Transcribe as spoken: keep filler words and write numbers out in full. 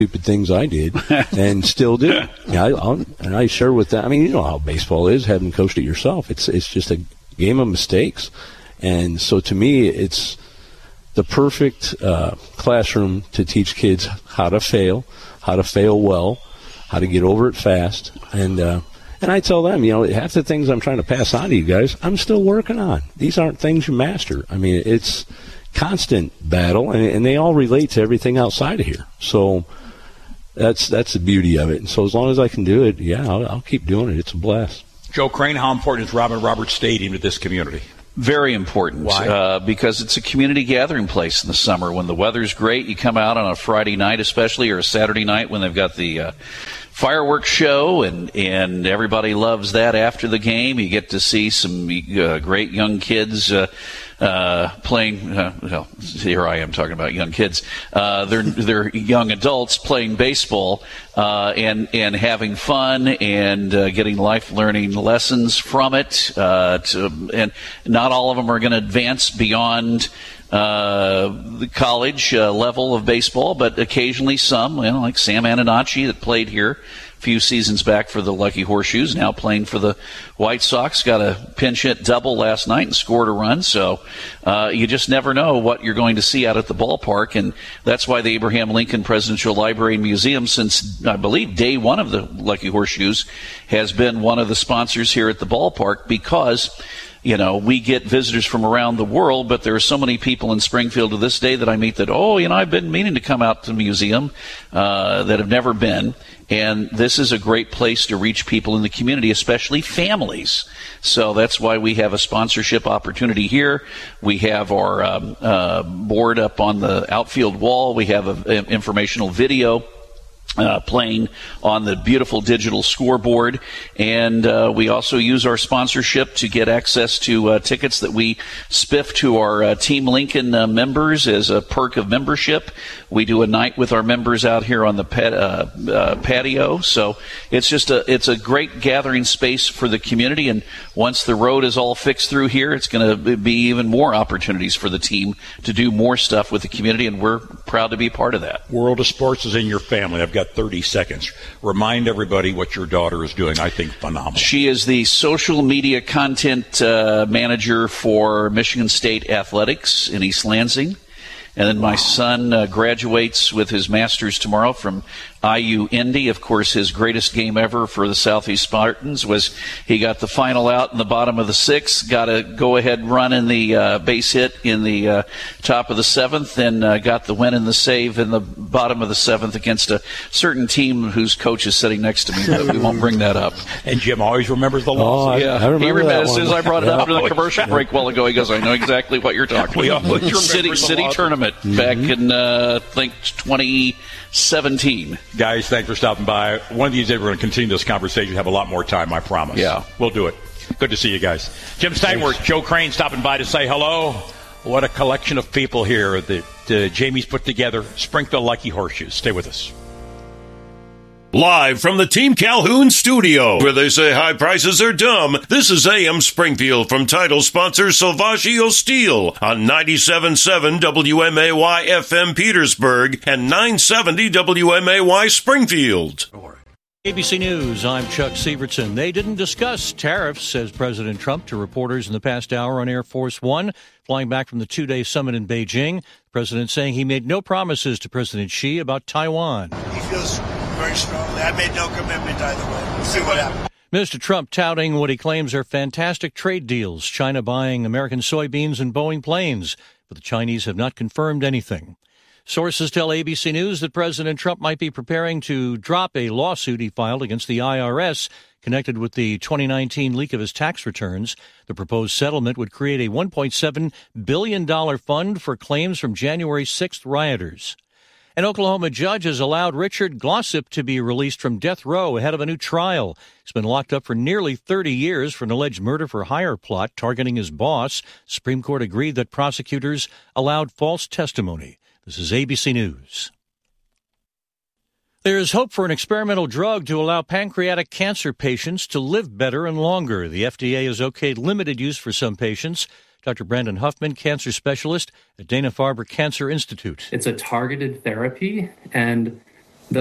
stupid things I did and still do. Yeah, I, I'll, and I share with them. I mean, you know how baseball is, having coached it yourself. It's it's just a game of mistakes. And so to me, it's the perfect uh, classroom to teach kids how to fail, how to fail well, how to get over it fast. And uh, and I tell them, you know, half the things I'm trying to pass on to you guys, I'm still working on. These aren't things you master. I mean, it's constant battle, and, and they all relate to everything outside of here. So that's that's the beauty of it. And so as long as I can do it, yeah, I'll, I'll keep doing it. It's a blast. Joe Crane, how important is Robin Roberts Stadium to this community? Very important. Why? Uh, because it's a community gathering place in the summer. When the weather's great, you come out on a Friday night especially, or a Saturday night when they've got the uh, fireworks show, and, and everybody loves that after the game. You get to see some uh, great young kids uh, uh, playing. Uh, well, here I am talking about young kids. Uh, they're they're young adults playing baseball uh, and and having fun and uh, getting life learning lessons from it. Uh, to, and not all of them are going to advance beyond uh, the college uh, level of baseball, but occasionally some, you know, like Sam Ananacci that played here a few seasons back for the Lucky Horseshoes, now playing for the White Sox, got a pinch hit double last night and scored a run. So uh, you just never know what you're going to see out at the ballpark, and that's why the Abraham Lincoln Presidential Library and Museum, since I believe day one of the Lucky Horseshoes, has been one of the sponsors here at the ballpark, because you know, we get visitors from around the world, but there are so many people in Springfield to this day that I meet that, oh, you know, I've been meaning to come out to the museum uh, that have never been. And this is a great place to reach people in the community, especially families. So that's why we have a sponsorship opportunity here. We have our um, uh, board up on the outfield wall. We have an informational video Uh, playing on the beautiful digital scoreboard, and uh, we also use our sponsorship to get access to uh, tickets that we spiff to our uh, Team Lincoln uh, members as a perk of membership. We do a night with our members out here on the pat, uh, uh, patio, so it's just a it's a great gathering space for the community. And once the road is all fixed through here, it's going to be even more opportunities for the team to do more stuff with the community, and we're proud to be part of that. World of Sports is in your family. I've got thirty seconds. Remind everybody what your daughter is doing. I think phenomenal. She is the social media content uh, manager for Michigan State Athletics in East Lansing. And then my wow. son uh, graduates with his master's tomorrow from I U Indy. Of course, his greatest game ever for the Southeast Spartans was he got the final out in the bottom of the sixth, got a go-ahead run in the uh, base hit in the uh, top of the seventh, and uh, got the win in the save in the bottom of the seventh against a certain team whose coach is sitting next to me, but we won't bring that up. And Jim always remembers the loss. Oh, I, yeah, I remember he remember that as one. soon as I brought it up during the commercial break a while ago, he goes, I know exactly what you're talking we about. always City, city tournament mm-hmm. back in, uh, I think, twenty seventeen. Guys, thanks for stopping by. One of these days we're going to continue this conversation, have a lot more time, I promise. Yeah. We'll do it. Good to see you guys. Jim Steinwerk, Joe Crane stopping by to say hello. What a collection of people here that uh, Jamie's put together. Springfield Lucky Horseshoes. Stay with us. Live from the Team Calhoun studio, where they say high prices are dumb, this is A M Springfield from title sponsor Salvaggio Steel on ninety-seven point seven W M A Y F M Petersburg and nine seventy W M A Y Springfield. A B C News, I'm Chuck Sievertson. They didn't discuss tariffs, says President Trump to reporters in the past hour on Air Force One, flying back from the two-day summit in Beijing. The president saying he made no promises to President Xi about Taiwan. He feels very strongly. I made no commitment either way. We'll see what happens. Mister Trump touting what he claims are fantastic trade deals, China buying American soybeans and Boeing planes, but the Chinese have not confirmed anything. Sources tell A B C News that President Trump might be preparing to drop a lawsuit he filed against the I R S connected with the twenty nineteen leak of his tax returns. The proposed settlement would create a one point seven billion dollars fund for claims from January sixth rioters. An Oklahoma judge has allowed Richard Glossip to be released from death row ahead of a new trial. He's been locked up for nearly thirty years for an alleged murder-for-hire plot targeting his boss. Supreme Court agreed that prosecutors allowed false testimony. This is A B C News. There's hope for an experimental drug to allow pancreatic cancer patients to live better and longer. The F D A has okayed limited use for some patients. Doctor Brandon Huffman, cancer specialist at Dana-Farber Cancer Institute. It's a targeted therapy, and